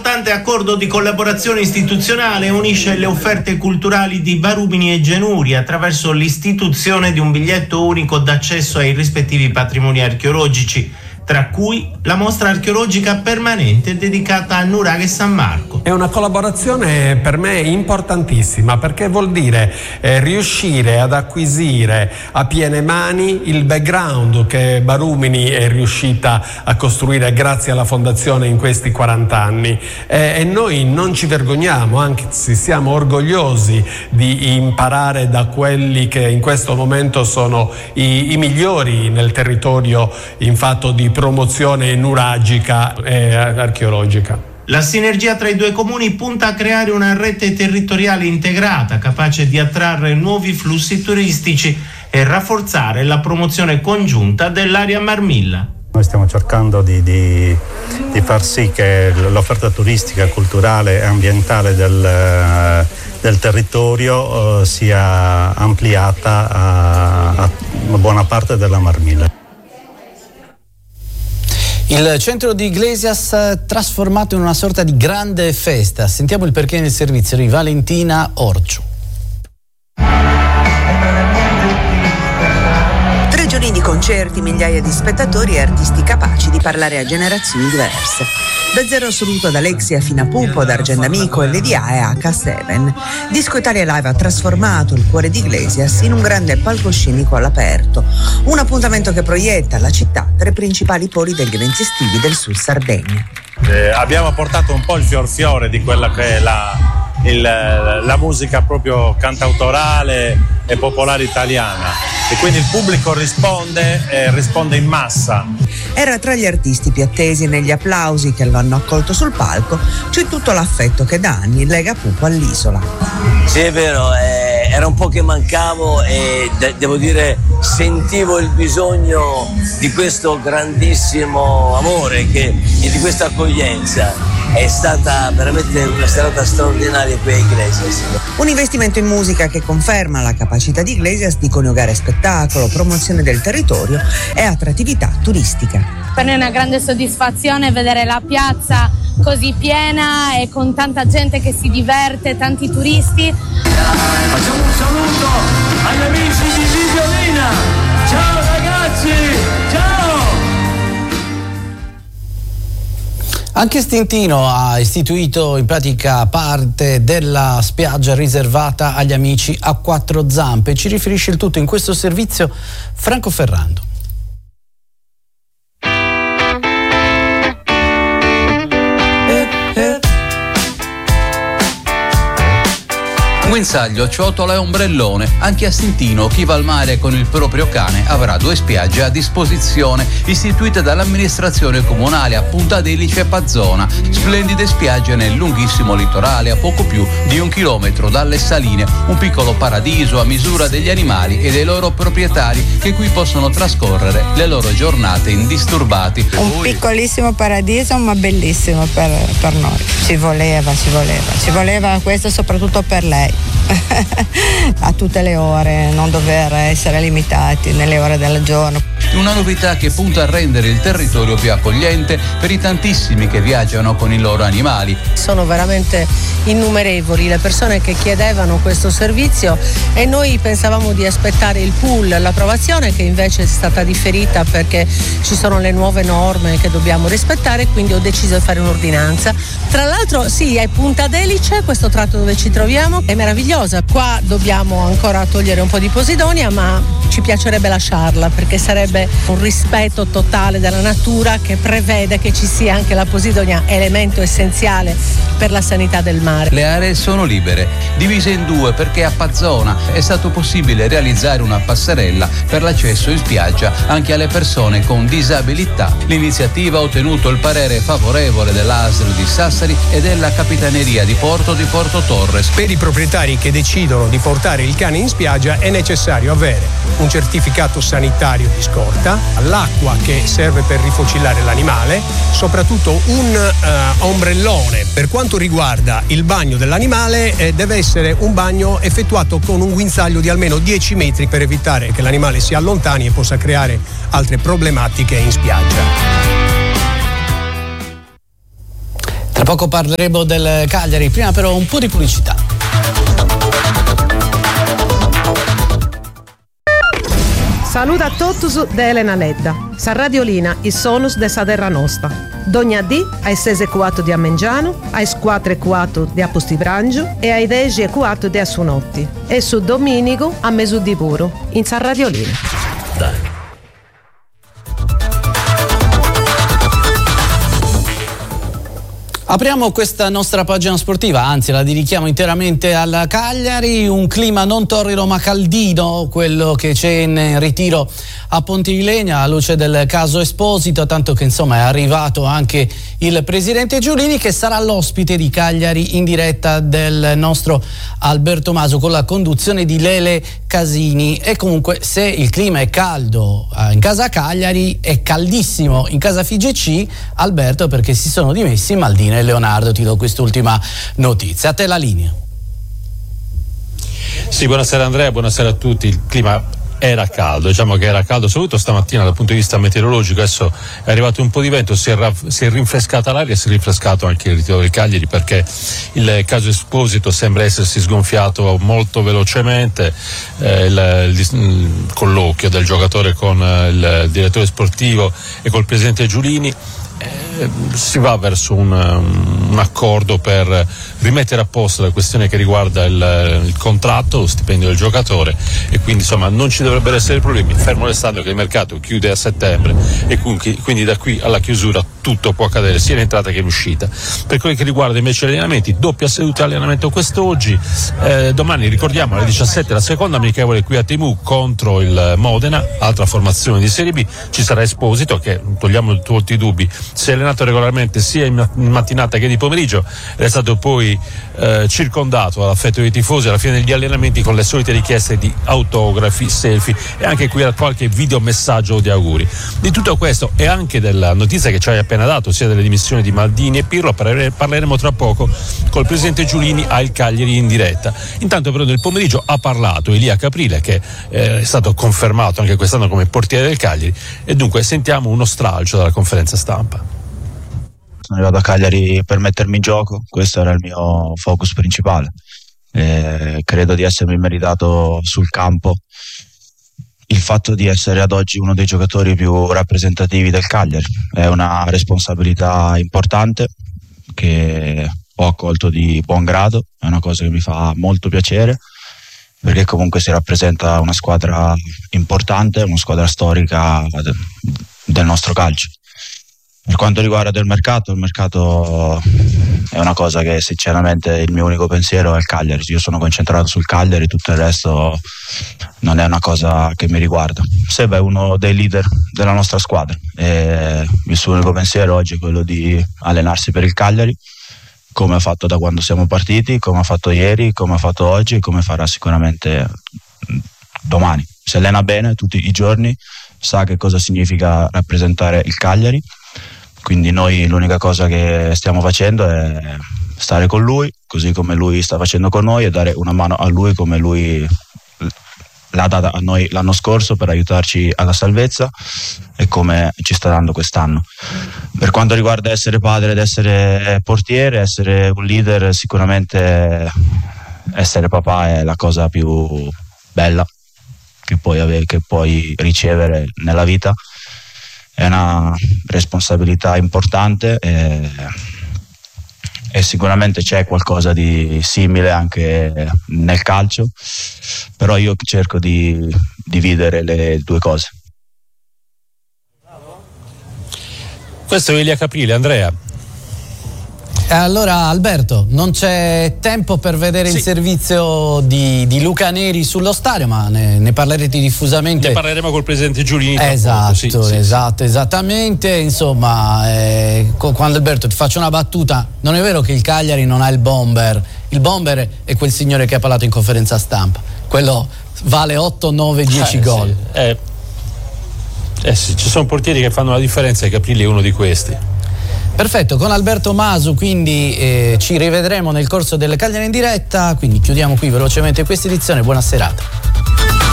importante accordo di collaborazione istituzionale unisce le offerte culturali di Varumini e Genuri attraverso l'istituzione di un biglietto unico d'accesso ai rispettivi patrimoni archeologici, tra cui la mostra archeologica permanente dedicata a Nuraghe e San Marco. È una collaborazione per me importantissima, perché vuol dire riuscire ad acquisire a piene mani il background che Varumini è riuscita a costruire grazie alla fondazione in questi 40 anni, e noi non ci vergogniamo, anzi siamo orgogliosi di imparare da quelli che in questo momento sono i migliori nel territorio in fatto di promozione nuragica e archeologica. La sinergia tra i due comuni punta a creare una rete territoriale integrata, capace di attrarre nuovi flussi turistici e rafforzare la promozione congiunta dell'area Marmilla. Noi stiamo cercando di far sì che l'offerta turistica, culturale e ambientale del territorio sia ampliata a buona parte della Marmilla. Il centro di Iglesias trasformato in una sorta di grande festa. Sentiamo il perché nel servizio di Valentina Orciu. 3 giorni di concerti, migliaia di spettatori e artisti capaci di parlare a generazioni diverse. Da Zero Assoluto ad Alexia fino a Pupo, da Argendamico e Lady A e H7. Disco Italia Live ha trasformato il cuore di Iglesias in un grande palcoscenico all'aperto. Un appuntamento che proietta la città tra i principali poli degli eventi estivi del Sud Sardegna. Abbiamo portato un po' il fiore di quella che è la musica proprio cantautorale e popolare italiana, e quindi il pubblico risponde in massa. Era tra gli artisti più attesi, e negli applausi che lo hanno accolto sul palco c'è tutto l'affetto che da anni lega Pupo all'isola. Sì, è vero, era un po' che mancavo e devo dire sentivo il bisogno di questo grandissimo amore e di questa accoglienza. È stata veramente una serata straordinaria qui a Iglesias. Un investimento in musica che conferma la capacità di Iglesias di coniugare spettacolo, promozione del territorio e attrattività turistica. Per noi è una grande soddisfazione vedere la piazza così piena e con tanta gente che si diverte, tanti turisti. Facciamo un saluto agli amici di Bibiolina. Ciao ragazzi, ciao! Anche Stintino ha istituito in pratica parte della spiaggia riservata agli amici a 4 zampe. Ci riferisce il tutto in questo servizio Franco Ferrando. Guinzaglio, ciotola e ombrellone. Anche a Stintino chi va al mare con il proprio cane avrà 2 spiagge a disposizione, istituite dall'amministrazione comunale a Punta d'Elice e Pazzona. Splendide spiagge nel lunghissimo litorale a poco più di 1 chilometro dalle saline, un piccolo paradiso a misura degli animali e dei loro proprietari che qui possono trascorrere le loro giornate indisturbati. Un piccolissimo paradiso ma bellissimo per noi. Ci voleva questo soprattutto per lei. A tutte le ore, non dover essere limitati nelle ore del giorno. Una novità che punta a rendere il territorio più accogliente per i tantissimi che viaggiano con i loro animali. Sono veramente innumerevoli le persone che chiedevano questo servizio e noi pensavamo di aspettare il pool, l'approvazione, che invece è stata differita perché ci sono le nuove norme che dobbiamo rispettare, quindi ho deciso di fare un'ordinanza. Tra l'altro sì, è Punta d'Elice, questo tratto dove ci troviamo, è meravigliosa. Qua dobbiamo ancora togliere un po' di posidonia, ma ci piacerebbe lasciarla perché sarebbe un rispetto totale della natura che prevede che ci sia anche la posidonia, elemento essenziale per la sanità del mare. Le aree sono libere, divise in 2 perché a Pazzona è stato possibile realizzare una passerella per l'accesso in spiaggia anche alle persone con disabilità. L'iniziativa ha ottenuto il parere favorevole dell'ASL di Sassari e della Capitaneria di Porto Torres. Per i proprietari che decidono di portare il cane in spiaggia è necessario avere un certificato sanitario di scorta, l'acqua che serve per rifocillare l'animale, soprattutto un ombrellone. Per quanto riguarda il bagno dell'animale, deve essere un bagno effettuato con un guinzaglio di almeno 10 metri per evitare che l'animale si allontani e possa creare altre problematiche in spiaggia. Tra poco parleremo del Cagliari, prima però un po' di pubblicità. Saluto a tutti da Elena Ledda. Sa Radiolina, i sonus de sa terra nostra. Dogna D ai 6:04 di Ammengiano, ai 4:04 di Apostibranggio e ai 10:04 di Assunotti. E su Domenico a Mesuddi Puro, in Sa Radiolina. Dai. Apriamo questa nostra pagina sportiva, anzi la dedichiamo interamente al Cagliari, un clima non torrido ma caldino, quello che c'è in ritiro a Pontilegna alla luce del caso Esposito, tanto che insomma è arrivato anche il presidente Giulini, che sarà l'ospite di Cagliari in diretta del nostro Alberto Maso con la conduzione di Lele Casini. E comunque se il clima è caldo in casa Cagliari, è caldissimo in casa FIGC, Alberto, perché si sono dimessi Maldini e Leonardo. Ti do quest'ultima notizia, a te la linea. Sì, buonasera Andrea, buonasera a tutti. Il clima era caldo, diciamo che era caldo soprattutto stamattina dal punto di vista meteorologico. Adesso è arrivato un po' di vento, si è rinfrescata l'aria e si è rinfrescato anche il ritiro del Cagliari, perché il caso Esposito sembra essersi sgonfiato molto velocemente. Il colloquio del giocatore con il direttore sportivo e col presidente Giulini, si va verso un accordo per rimettere a posto la questione che riguarda il contratto, lo stipendio del giocatore, e quindi insomma non ci dovrebbero essere problemi, fermo restando che il mercato chiude a settembre e quindi da qui alla chiusura tutto può accadere sia in entrata che in uscita. Per quello che riguarda invece gli allenamenti, doppia seduta di allenamento quest'oggi, domani ricordiamo alle 17 la seconda amichevole qui a Timù contro il Modena, altra formazione di Serie B. Ci sarà Esposito che, togliamo tutti i dubbi, si è allenato regolarmente sia in mattinata che di pomeriggio ed è stato poi circondato dall'affetto dei tifosi alla fine degli allenamenti con le solite richieste di autografi, selfie e anche qui qualche videomessaggio di auguri. Di tutto questo e anche della notizia che ci hai appena dato, sia delle dimissioni di Maldini e Pirlo, parleremo tra poco col presidente Giulini al Cagliari in diretta. Intanto però nel pomeriggio ha parlato Elia Caprile, che è stato confermato anche quest'anno come portiere del Cagliari, e dunque sentiamo uno stralcio dalla conferenza stampa. Sono arrivato a Cagliari per mettermi in gioco, questo era il mio focus principale. Credo di essermi meritato sul campo il fatto di essere ad oggi uno dei giocatori più rappresentativi del Cagliari. È una responsabilità importante che ho accolto di buon grado, è una cosa che mi fa molto piacere, perché comunque si rappresenta una squadra importante, una squadra storica del nostro calcio. Per quanto riguarda il mercato è una cosa che sinceramente il mio unico pensiero è il Cagliari. Io sono concentrato sul Cagliari, tutto il resto non è una cosa che mi riguarda. Seba è uno dei leader della nostra squadra e il suo unico pensiero oggi è quello di allenarsi per il Cagliari, come ha fatto da quando siamo partiti, come ha fatto ieri, come ha fatto oggi e come farà sicuramente domani. Si allena bene tutti i giorni, sa che cosa significa rappresentare il Cagliari. Quindi noi l'unica cosa che stiamo facendo è stare con lui, così come lui sta facendo con noi, e dare una mano a lui come lui l'ha data a noi l'anno scorso per aiutarci alla salvezza e come ci sta dando quest'anno. Per quanto riguarda essere padre ed essere portiere, essere un leader, sicuramente essere papà è la cosa più bella che puoi ricevere nella vita. È una responsabilità importante e sicuramente c'è qualcosa di simile anche nel calcio, però io cerco di dividere le due cose. Questo è Elia Caprile, Andrea. Allora Alberto, non c'è tempo per vedere il servizio di Luca Neri sullo stadio, ma ne parlerete diffusamente. Ne parleremo col presidente Giulini. Esatto, esattamente. Insomma, quando Alberto ti faccio una battuta, non è vero che il Cagliari non ha il bomber. Il bomber è quel signore che ha parlato in conferenza stampa. Quello vale 8, 9, 10 gol. Sì, ci sono portieri che fanno la differenza e Caprile è uno di questi. Perfetto, con Alberto Masu quindi ci rivedremo nel corso del Cagliari in diretta, quindi chiudiamo qui velocemente questa edizione, buona serata.